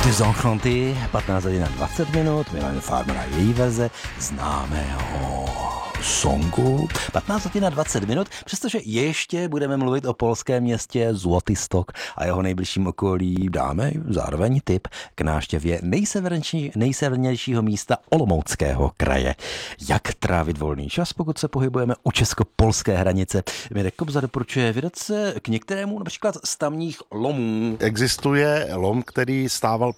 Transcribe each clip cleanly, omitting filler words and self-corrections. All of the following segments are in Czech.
Desenchanté, 15 hodin a 20 minut, Milan Farmer a její verze známého songu. 15 hodin a 20 minut, přestože ještě budeme mluvit o polském městě Złotystok a jeho nejbližším okolí, dáme zároveň tip k návštěvě nejsevernějšího místa Olomouckého kraje. Jak trávit volný čas, pokud se pohybujeme u česko-polské hranice? Mirek Kobza doporučuje vydat se k některému například z tamních lomů. Existuje lom, který stával,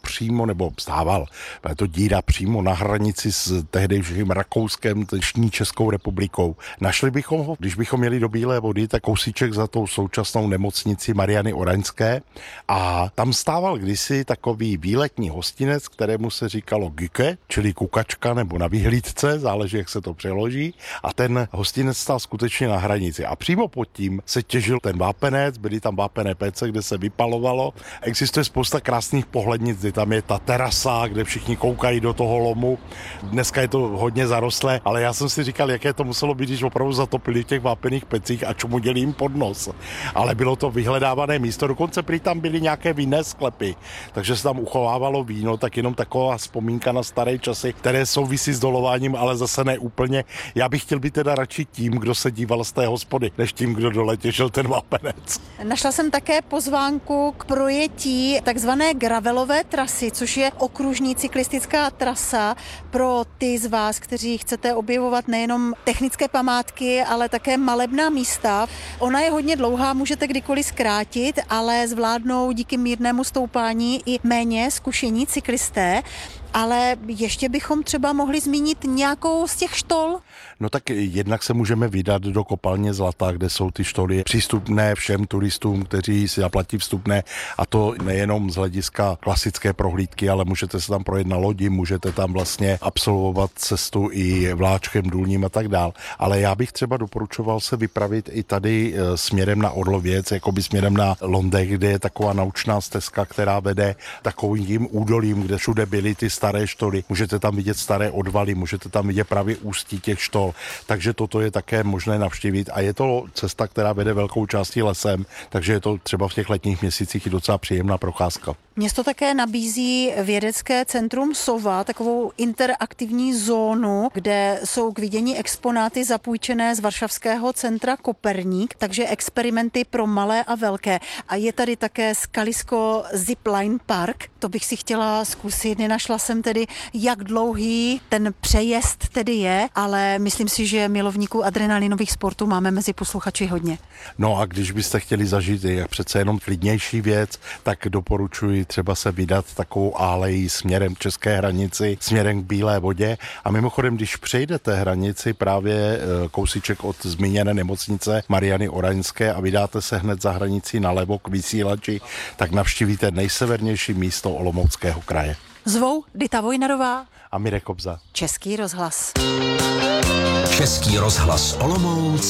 je to díra přímo na hranici s tehdejším Rakouskem, dnešní Českou republikou. Našli bychom ho, když bychom měli do Bílé Vody, tak kousíček za tou současnou nemocnici Mariany Oraňské, a tam stával kdysi takový výletní hostinec, kterému se říkalo Gyke, čili kukačka nebo na vyhlídce, záleží, jak se to přeloží, a ten hostinec stál skutečně na hranici. A přímo pod tím se těžil ten vápenec, byly tam vápenné pece, kde se vypalovalo. Existuje spousta krásných pohlednic, kdy tam je ta terasa, kde všichni koukají do toho lomu. Dneska je to hodně zarostlé, ale já jsem si říkal, jaké to muselo být, když opravdu zatopili v těch vápenných pecích a čemu dělí jim pod nos. Ale bylo to vyhledávané místo, dokonce prý tam byly nějaké vinné sklepy, takže se tam uchovávalo víno, tak jenom taková vzpomínka na staré časy, které souvisí s dolováním, ale zase ne úplně. Já bych chtěl být teda radši tím, kdo se díval z té hospody, než tím, kdo dole těžil ten vápenec. Našla jsem také pozvánku k projetí takzvané gravelové trasy, což je okružní cyklistická trasa pro ty z vás, kteří chcete objevovat nejenom technické památky, ale také malebná místa. Ona je hodně dlouhá, můžete kdykoliv zkrátit, ale zvládnou díky mírnému stoupání i méně zkušení cyklisté. Ale ještě bychom třeba mohli zmínit nějakou z těch štol? No tak jednak se můžeme vydat do kopalně Zlata, kde jsou ty štoly přístupné všem turistům, kteří si zaplatí vstupné, a to nejenom z hlediska klasické prohlídky, ale můžete se tam projet na lodi, můžete tam vlastně absolvovat cestu i vláčkem důlním a tak dál. Ale já bych třeba doporučoval se vypravit i tady směrem na Orlověc, jakoby směrem na Londek, kde je taková naučná stezka, která vede takovým údolím, kde všude byly ty staré štoly. Můžete tam vidět staré odvaly, můžete tam vidět právě ústí těch štol. Takže toto je také možné navštívit a je to cesta, která vede velkou částí lesem, takže je to třeba v těch letních měsících i docela příjemná procházka. Město také nabízí vědecké centrum Sova, takovou interaktivní zónu, kde jsou k vidění exponáty zapůjčené z varšavského centra Koperník, takže experimenty pro malé a velké. A je tady také Skalisko Zipline Park, to bych si chtěla zkusit, nenašla jsem tedy, jak dlouhý ten přejezd tedy je, ale myslím si, že milovníků adrenalinových sportů máme mezi posluchači hodně. No a když byste chtěli zažít přece jenom klidnější věc, tak doporučuji třeba se vydat takovou álejí směrem k české hranici, směrem k Bílé Vodě. A mimochodem, když přejdete hranici právě kousíček od zmíněné nemocnice Mariany Oraňské a vydáte se hned za hranici nalevo k Vysílači, tak navštívíte nejsevernější místo Olomouckého kraje. Zvou Dita Vojnarová a Mirek Kobza. Český rozhlas. Český rozhlas Olomouc.